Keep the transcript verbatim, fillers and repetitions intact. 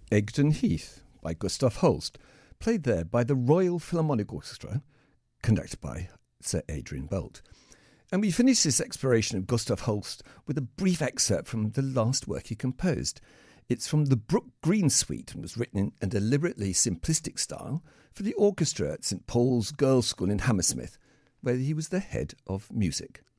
Egdon Heath by Gustav Holst, played there by the Royal Philharmonic Orchestra, conducted by Sir Adrian Boult. And we finish this exploration of Gustav Holst with a brief excerpt from the last work he composed. It's from the Brook Green Suite and was written in a deliberately simplistic style for the orchestra at St Paul's Girls' School in Hammersmith, where he was the head of music.